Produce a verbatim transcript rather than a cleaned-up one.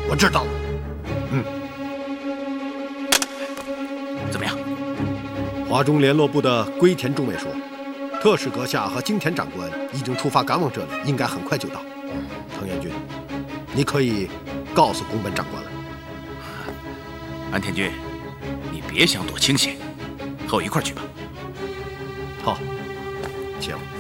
我知道了。嗯， 怎么样？ 华中联络部的龟田中尉说，特使阁下和金田长官已经出发赶往这里，应该很快就到。藤原君，你可以告诉宫本长官了。 安田君，你别想躲清闲，和我一块儿去吧。 好，请。